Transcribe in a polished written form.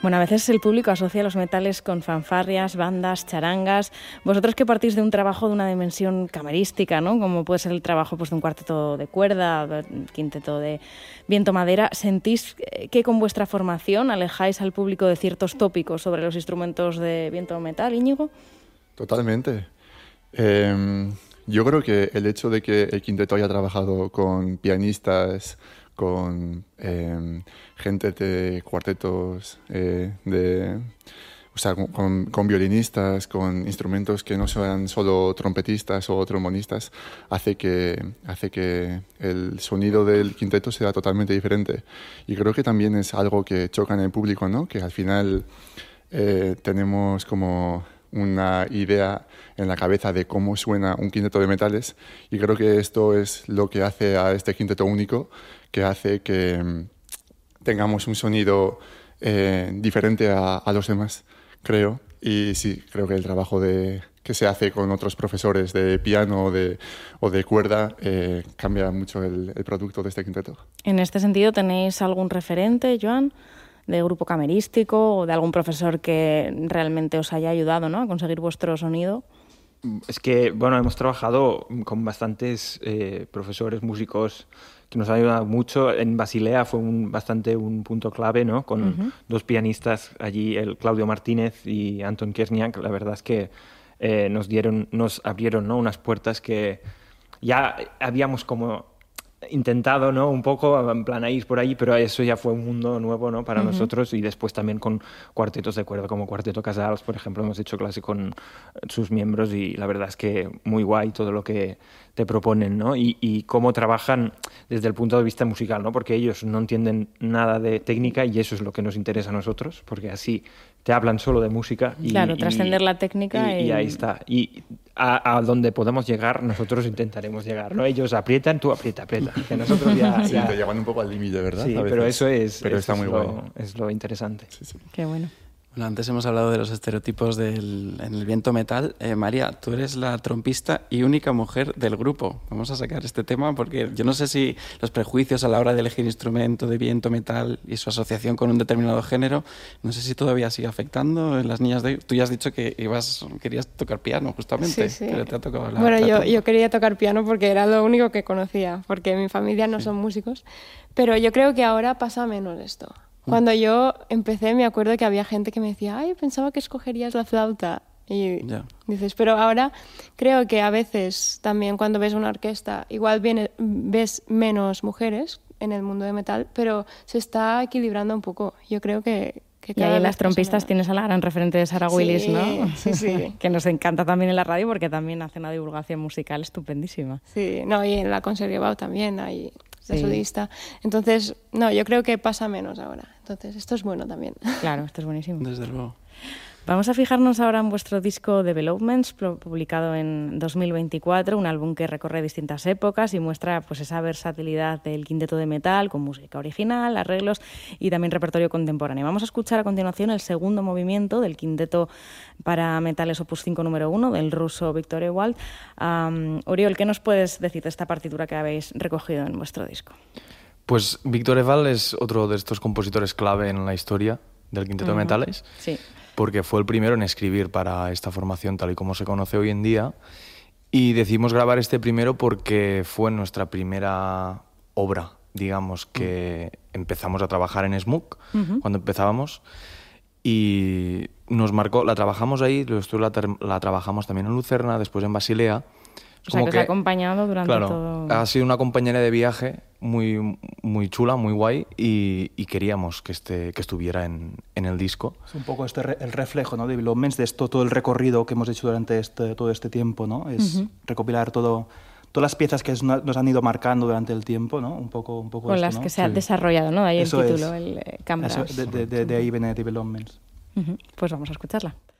Bueno, a veces el público asocia los metales con fanfarrias, bandas, charangas. Vosotros que partís de un trabajo de una dimensión camerística, ¿no? Como puede ser el trabajo pues, de un cuarteto de cuerda, quinteto de viento-madera, ¿sentís que con vuestra formación alejáis al público de ciertos tópicos sobre los instrumentos de viento-metal, Íñigo? Totalmente. Yo creo que el hecho de que el quinteto haya trabajado con pianistas, con gente de cuartetos, con violinistas, con instrumentos que no sean solo trompetistas o trombonistas, hace que el sonido del quinteto sea totalmente diferente. Y creo que también es algo que choca en el público, ¿no? Que al final tenemos como una idea en la cabeza de cómo suena un quinteto de metales, y creo que esto es lo que hace a este quinteto único, que hace que tengamos un sonido diferente a los demás, creo. Y sí, creo que el trabajo que se hace con otros profesores de piano o de cuerda cambia mucho el producto de este quinteto. En este sentido, ¿tenéis algún referente, Joan, de grupo camerístico o de algún profesor que realmente os haya ayudado, ¿no?, a conseguir vuestro sonido? Es que, bueno, hemos trabajado con bastantes profesores, músicos que nos han ayudado mucho. En Basilea fue bastante un punto clave, ¿no? Con dos pianistas allí, el Claudio Martínez y Anton Kierniak. La verdad es que nos abrieron, ¿no?, unas puertas que ya habíamos como intentado, ¿no?, un poco, en plan, ir por ahí, pero eso ya fue un mundo nuevo, ¿no?, para nosotros. Y después también con cuartetos de cuerda, como Cuarteto Casals, por ejemplo, hemos hecho clase con sus miembros y la verdad es que muy guay todo lo que te proponen, ¿no? Y cómo trabajan desde el punto de vista musical, ¿no? Porque ellos no entienden nada de técnica y eso es lo que nos interesa a nosotros, porque así te hablan solo de música. Claro, trascender la técnica. Y ahí está. Y a donde podamos llegar, nosotros intentaremos llegar, ¿no? Ellos aprietan, tú aprieta. Que nosotros ya... Sí, te llevan un poco al límite, ¿verdad? Sí, pero eso está muy guay. Es lo interesante. Sí. Qué bueno. Bueno, antes hemos hablado de los estereotipos en el viento metal. María, tú eres la trompista y única mujer del grupo. Vamos a sacar este tema porque yo no sé si los prejuicios a la hora de elegir instrumento de viento metal y su asociación con un determinado género, no sé si todavía sigue afectando en las niñas de hoy. Tú ya has dicho que querías tocar piano, justamente. Sí. Pero te ha tocado yo quería tocar piano porque era lo único que conocía, porque mi familia no son músicos. Pero yo creo que ahora pasa menos esto. Cuando yo empecé me acuerdo que había gente que me decía, ay, pensaba que escogerías la flauta. Y dices, pero ahora creo que a veces también cuando ves una orquesta, igual ves menos mujeres en el mundo de metal, pero se está equilibrando un poco. Yo creo que y ahí en las trompistas tienes a la gran referente de Sarah Willis, ¿no? Sí. Que nos encanta también en la radio porque también hace una divulgación musical estupendísima. Sí, no, y en la Concertgebouw también hay de solista. Entonces, no, yo creo que pasa menos ahora. Entonces, esto es bueno también. Claro, esto es buenísimo. Desde luego. Vamos a fijarnos ahora en vuestro disco Developments, publicado en 2024, un álbum que recorre distintas épocas y muestra pues esa versatilidad del quinteto de metal, con música original, arreglos y también repertorio contemporáneo. Vamos a escuchar a continuación el segundo movimiento del quinteto para metales Opus 5 número 1 del ruso Viktor Ewald. Oriol, ¿qué nos puedes decir de esta partitura que habéis recogido en vuestro disco? Pues Viktor Ewald es otro de estos compositores clave en la historia del quinteto de metales. Sí. Porque fue el primero en escribir para esta formación tal y como se conoce hoy en día, y decidimos grabar este primero porque fue nuestra primera obra, digamos, que empezamos a trabajar en Smuk, cuando empezábamos, y nos marcó, la trabajamos ahí, luego la trabajamos también en Lucerna, después en Basilea. O sea, que os ha acompañado durante todo... Ha sido una compañera de viaje muy, muy chula, muy guay, y queríamos que estuviera en el disco. Es un poco el reflejo, ¿no?, de Developments, de esto, todo el recorrido que hemos hecho durante todo este tiempo, ¿no? Es recopilar todas las piezas que nos han ido marcando durante el tiempo, ¿no? Un poco con esto, las ¿no? que se ha desarrollado, ¿no? Ahí eso el título, es. el Cámaras. De ahí viene Developments. Pues vamos a escucharla.